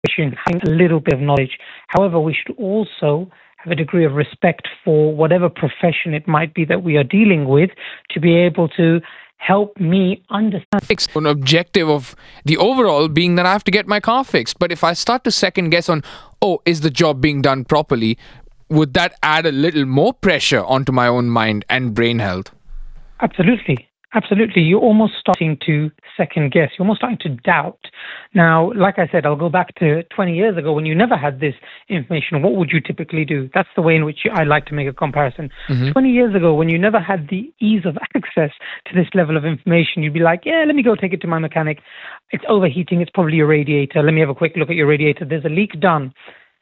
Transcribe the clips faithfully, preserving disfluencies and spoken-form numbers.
having a little bit of knowledge. However, we should also have a degree of respect for whatever profession it might be that we are dealing with to be able to help me understand. Fixed an objective of the overall being that I have to get my car fixed. But if I start to second guess on, oh, is the job being done properly, would that add a little more pressure onto my own mind and brain health? Absolutely. Absolutely. You're almost starting to second guess. You're almost starting to doubt. Now, like I said, I'll go back to twenty years ago when you never had this information. What would you typically do? That's the way in which I like to make a comparison. Mm-hmm. twenty years ago, when you never had the ease of access to this level of information, you'd be like, yeah, let me go take it to my mechanic. It's overheating. It's probably your radiator. Let me have a quick look at your radiator. There's a leak, done.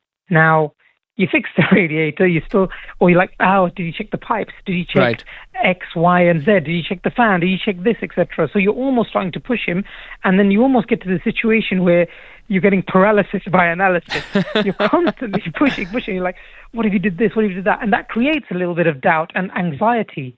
Now, you fix the radiator, you still, or you're like, oh, did you check the pipes? Did you check right. X, Y, and Z? Did you check the fan? Did you check this, et cetera? So you're almost starting to push him, and then you almost get to the situation where you're getting paralysis by analysis. You're constantly pushing, pushing. You're like, what if you did this? What if you did that? And that creates a little bit of doubt and anxiety.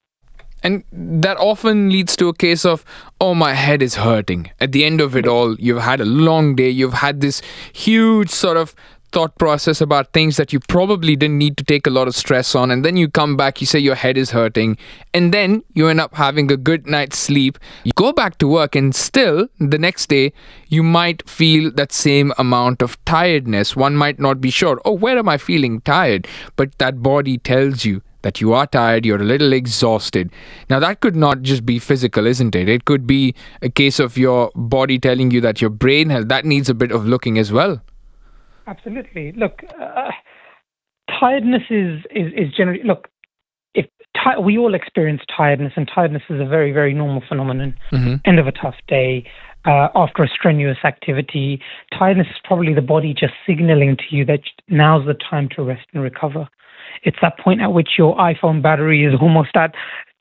And that often leads to a case of, oh, my head is hurting. At the end of it all, you've had a long day. You've had this huge sort of thought process about things that you probably didn't need to take a lot of stress on, and then you come back, you say your head is hurting, and then you end up having a good night's sleep. You go back to work, and still the next day you might feel that same amount of tiredness. One might not be sure, oh, where am I feeling tired? But that body tells you that you are tired, you're a little exhausted. Now, that could not just be physical, isn't it? It could be a case of your body telling you that your brain health, that needs a bit of looking as well. Absolutely. Look, uh, tiredness is, is, is generally, look, if ti- we all experience tiredness, and tiredness is a very, very normal phenomenon. Mm-hmm. End of a tough day, uh, after a strenuous activity, tiredness is probably the body just signaling to you that now's the time to rest and recover. It's that point at which your iPhone battery is almost at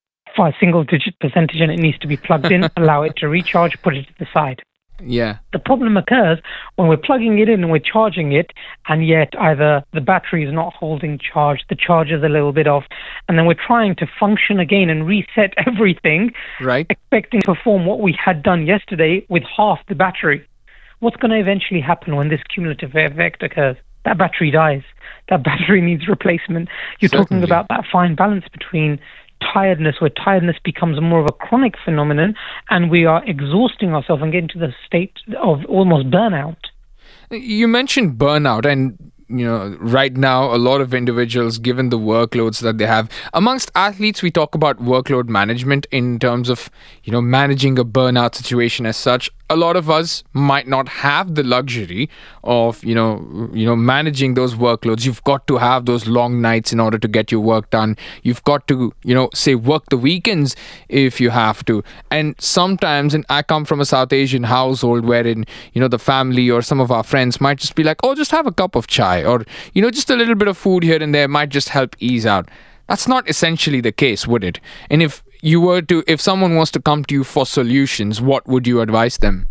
a single digit percentage and it needs to be plugged in, allow it to recharge, put it to the side. Yeah. The problem occurs when we're plugging it in and we're charging it, and yet either the battery is not holding charge, the charge is a little bit off, and then we're trying to function again and reset everything, right, expecting to perform what we had done yesterday with half the battery. What's going to eventually happen when this cumulative effect occurs? That battery dies. That battery needs replacement. You're Certainly. Talking about that fine balance between tiredness, where tiredness becomes more of a chronic phenomenon and we are exhausting ourselves and getting to the state of almost burnout. You mentioned burnout, and you know, right now a lot of individuals, given the workloads that they have, amongst athletes we talk about workload management in terms of, you know, managing a burnout situation as such. A lot of us might not have the luxury of, you know, you know, managing those workloads. You've got to have those long nights in order to get your work done. You've got to, you know, say work the weekends if you have to. And sometimes, and I come from a South Asian household wherein, you know, the family or some of our friends might just be like, oh, just have a cup of chai, or, you know, just a little bit of food here and there might just help ease out. That's not essentially the case, would it? And if you were to, if someone was to come to you for solutions, what would you advise them?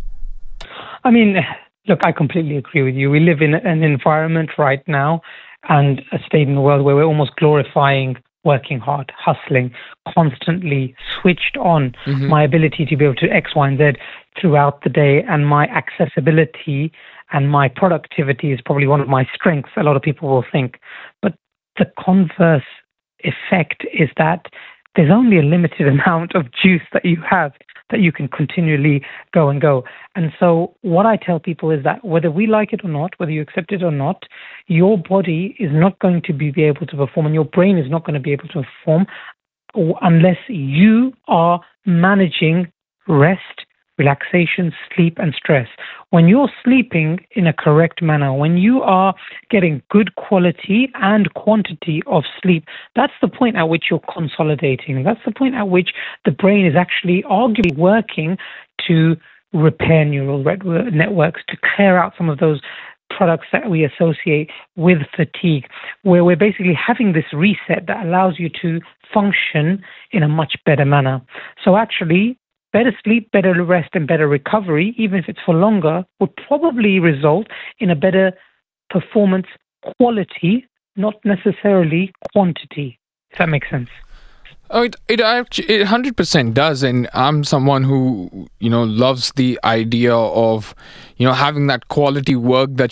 I mean, look, I completely agree with you. We live in an environment right now and a state in the world where we're almost glorifying working hard, hustling, constantly switched on. Mm-hmm. My ability to be able to X, Y, and Z throughout the day, and my accessibility and my productivity is probably one of my strengths, a lot of people will think. But the converse effect is that there's only a limited amount of juice that you have, that you can continually go and go. And so what I tell people is that whether we like it or not, whether you accept it or not, your body is not going to be, be able to perform, and your brain is not going to be able to perform unless you are managing rest, relaxation, sleep, and stress. When you're sleeping in a correct manner, when you are getting good quality and quantity of sleep, that's the point at which you're consolidating. That's the point at which the brain is actually arguably working to repair neural networks, to clear out some of those products that we associate with fatigue, where we're basically having this reset that allows you to function in a much better manner. So actually, better sleep, better rest, and better recovery, even if it's for longer, would probably result in a better performance quality, not necessarily quantity, if that makes sense. Oh, it it actually it one hundred percent does, and I'm someone who you know loves the idea of you know having that quality work that